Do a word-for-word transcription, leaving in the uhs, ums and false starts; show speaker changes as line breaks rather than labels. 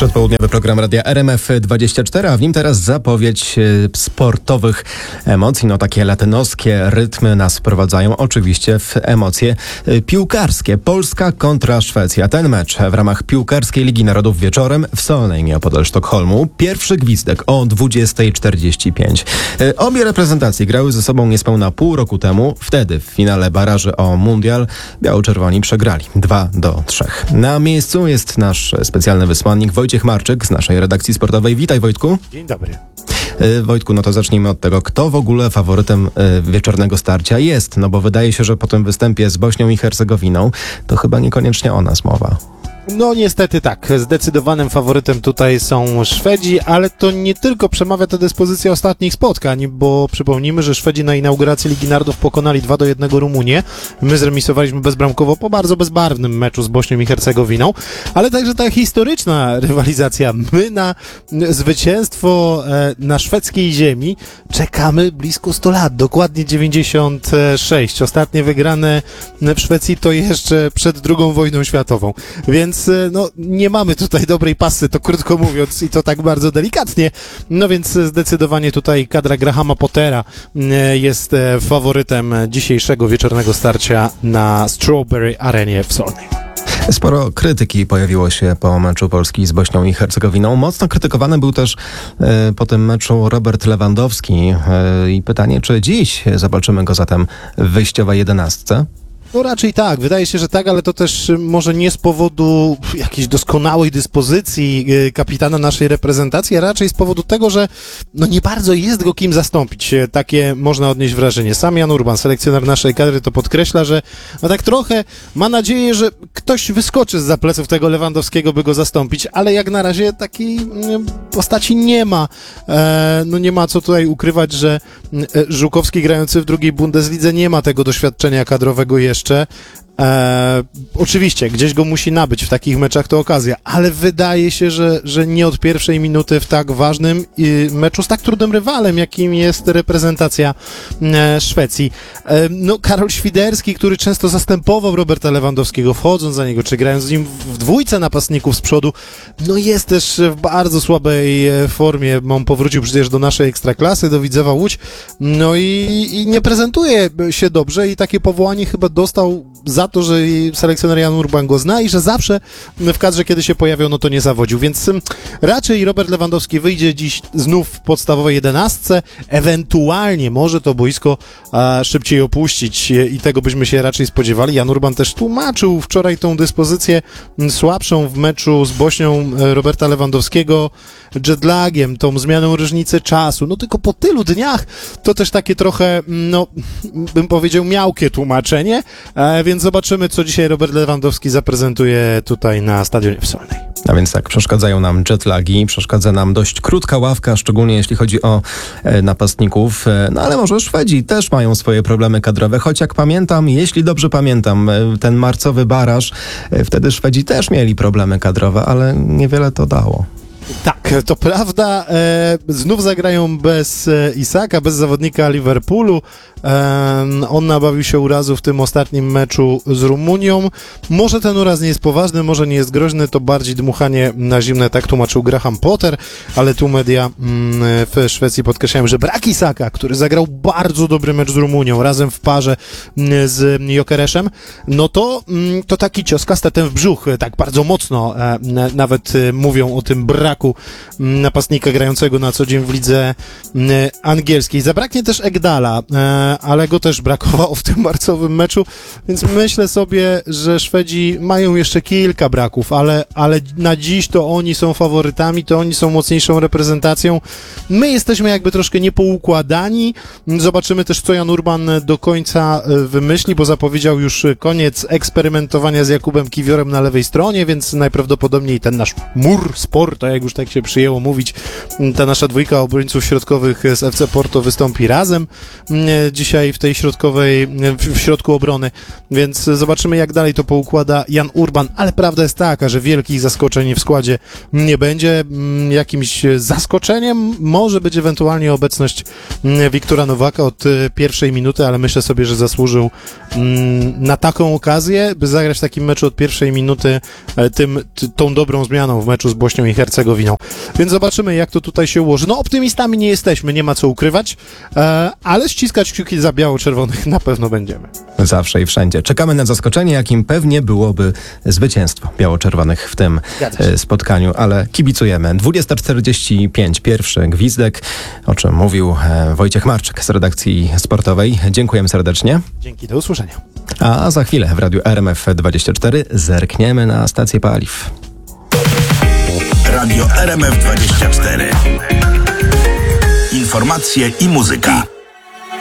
Przedpołudniowy program Radia R M F dwadzieścia cztery, a w nim teraz zapowiedź sportowych emocji. No takie latynoskie rytmy nas wprowadzają oczywiście w emocje piłkarskie. Polska kontra Szwecja. Ten mecz w ramach Piłkarskiej Ligi Narodów wieczorem w Solnej nieopodal Sztokholmu. Pierwszy gwizdek o dwudziesta czterdzieści pięć. Obie reprezentacje grały ze sobą niespełna pół roku temu. Wtedy w finale baraży o mundial biało-czerwoni przegrali dwa do trzech. Na miejscu jest nasz specjalny wysłannik Wojciech Marczyk z naszej redakcji sportowej. Witaj, Wojtku.
Dzień dobry.
Wojtku, no to zacznijmy od tego, kto w ogóle faworytem wieczornego starcia jest, no bo wydaje się, że po tym występie z Bośnią i Hercegowiną to chyba niekoniecznie o nas mowa.
No niestety tak, zdecydowanym faworytem tutaj są Szwedzi, ale to nie tylko przemawia ta dyspozycja ostatnich spotkań, bo przypomnijmy, że Szwedzi na inauguracji Ligi Narodów pokonali dwa do jednego Rumunię. My zremisowaliśmy bezbramkowo po bardzo bezbarwnym meczu z Bośnią i Hercegowiną, ale także ta historyczna rywalizacja. My na zwycięstwo na szwedzkiej ziemi czekamy blisko sto lat, dokładnie dziewięćdziesiąt sześć. Ostatnie wygrane w Szwecji to jeszcze przed drugą wojną światową, więc Więc no, nie mamy tutaj dobrej pasy, to krótko mówiąc, i to tak bardzo delikatnie. No więc zdecydowanie tutaj kadra Grahama Pottera jest faworytem dzisiejszego wieczornego starcia na Strawberry Arenie w Solnej.
Sporo krytyki pojawiło się po meczu Polski z Bośnią i Hercegowiną. Mocno krytykowany był też e, po tym meczu Robert Lewandowski. E, I pytanie, czy dziś zobaczymy go zatem w wyjściowej jedenastce?
No raczej tak, wydaje się, że tak, ale to też może nie z powodu jakiejś doskonałej dyspozycji kapitana naszej reprezentacji, a raczej z powodu tego, że no nie bardzo jest go kim zastąpić. Takie można odnieść wrażenie. Sam Jan Urban, selekcjoner naszej kadry, to podkreśla, że no tak trochę ma nadzieję, że ktoś wyskoczy zza pleców tego Lewandowskiego, by go zastąpić, ale jak na razie takiej postaci nie ma. E, no nie ma co tutaj ukrywać, że Żukowski grający w drugiej Bundeslidze nie ma tego doświadczenia kadrowego jeszcze. Jeszcze. E, oczywiście, gdzieś go musi nabyć w takich meczach, to okazja, ale wydaje się, że, że nie od pierwszej minuty w tak ważnym i meczu z tak trudnym rywalem, jakim jest reprezentacja e, Szwecji. E, no, Karol Świderski, który często zastępował Roberta Lewandowskiego, wchodząc za niego, czy grając z nim w dwójce napastników z przodu, no jest też w bardzo słabej formie. On powrócił przecież do naszej ekstraklasy, do Widzewa Łódź, no i, i nie prezentuje się dobrze i takie powołanie chyba dostał za to, że selekcjoner Jan Urban go zna i że zawsze w kadrze, kiedy się pojawiał, no to nie zawodził, więc raczej Robert Lewandowski wyjdzie dziś znów w podstawowej jedenastce, ewentualnie może to boisko a, szybciej opuścić i tego byśmy się raczej spodziewali. Jan Urban też tłumaczył wczoraj tą dyspozycję słabszą w meczu z Bośnią Roberta Lewandowskiego jetlagiem, tą zmianą różnicy czasu, no tylko po tylu dniach to też takie trochę, no bym powiedział, miałkie tłumaczenie, e, więc zobaczymy, co dzisiaj Robert Lewandowski zaprezentuje tutaj na stadionie w Solnej.
A więc tak, przeszkadzają nam jetlagi, przeszkadza nam dość krótka ławka, szczególnie jeśli chodzi o e, napastników, e, no ale może Szwedzi też mają swoje problemy kadrowe, choć jak pamiętam, jeśli dobrze pamiętam, e, ten marcowy baraż, e, wtedy Szwedzi też mieli problemy kadrowe, ale niewiele to dało.
Tak, to prawda. E, znów zagrają bez e, Isaka, bez zawodnika Liverpoolu. E, on nabawił się urazu w tym ostatnim meczu z Rumunią. Może ten uraz nie jest poważny, może nie jest groźny, to bardziej dmuchanie na zimne, tak tłumaczył Graham Potter, ale tu media mm, w Szwecji podkreślają, że brak Isaka, który zagrał bardzo dobry mecz z Rumunią, razem w parze mm, z Jokereszem, no to, mm, to taki cios kastetem w brzuch, tak bardzo mocno e, nawet e, mówią o tym braku napastnika grającego na co dzień w lidze angielskiej. Zabraknie też Egdala, ale go też brakowało w tym marcowym meczu, więc myślę sobie, że Szwedzi mają jeszcze kilka braków, ale, ale na dziś to oni są faworytami, to oni są mocniejszą reprezentacją. My jesteśmy jakby troszkę niepoukładani. Zobaczymy też, co Jan Urban do końca wymyśli, bo zapowiedział już koniec eksperymentowania z Jakubem Kiwiorem na lewej stronie, więc najprawdopodobniej ten nasz mur sport, tak jak już tak się przyjęło mówić, ta nasza dwójka obrońców środkowych z F C Porto wystąpi razem dzisiaj w tej środkowej, w środku obrony, więc zobaczymy, jak dalej to poukłada Jan Urban, ale prawda jest taka, że wielkich zaskoczeń w składzie nie będzie. Jakimś zaskoczeniem może być ewentualnie obecność Wiktora Nowaka od pierwszej minuty, ale myślę sobie, że zasłużył na taką okazję, by zagrać w takim meczu od pierwszej minuty tym, t- tą dobrą zmianą w meczu z Bośnią i Hercegowiną. Więc zobaczymy, jak to tutaj się ułoży. No optymistami nie jesteśmy, nie ma co ukrywać, ale ściskać kciuki za biało-czerwonych na pewno będziemy.
Zawsze i wszędzie. Czekamy na zaskoczenie, jakim pewnie byłoby zwycięstwo biało-czerwonych w tym e, spotkaniu, ale kibicujemy. dwudziesta czterdzieści pięć, pierwszy gwizdek, o czym mówił e, Wojciech Marczyk z redakcji sportowej. Dziękujemy serdecznie.
Dzięki, do usłyszenia.
A za chwilę w radiu R M F dwadzieścia cztery zerkniemy na stację paliw.
Radio R M F dwadzieścia cztery. Informacje i muzyka.